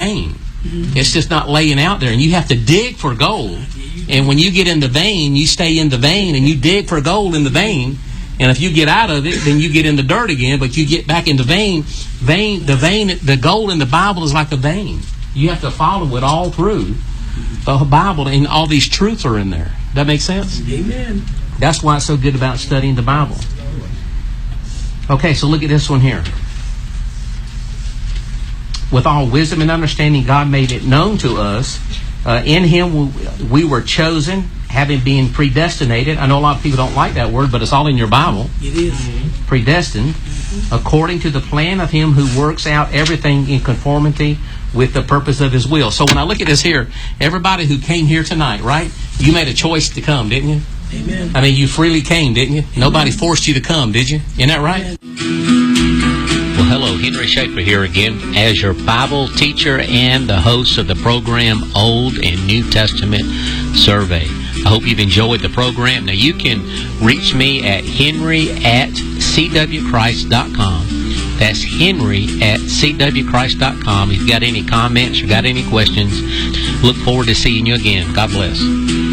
vein. It's just not laying out there, and you have to dig for gold. And when you get in the vein, you stay in the vein, and you dig for gold in the vein. And if you get out of it, then you get in the dirt again. But you get back in the vein. The gold in the Bible is like a vein. You have to follow it all through the Bible, and all these truths are in there. That makes sense? Amen. That's why it's so good about studying the Bible. Okay, so look at this one here. With all wisdom and understanding, God made it known to us. In Him we were chosen, having been predestinated. I know a lot of people don't like that word, but it's all in your Bible. It is. Predestined, according to the plan of Him who works out everything in conformity with the purpose of His will. So when I look at this here, everybody who came here tonight, right? You made a choice to come, didn't you? Amen. I mean, you freely came, didn't you? Nobody forced you to come, did you? Isn't that right? Well, hello, Henry Schaefer here again as your Bible teacher and the host of the program Old and New Testament Survey. I hope you've enjoyed the program. Now, you can reach me at henry@cwchrist.com. That's henry@cwchrist.com. If you've got any comments or got any questions, look forward to seeing you again. God bless.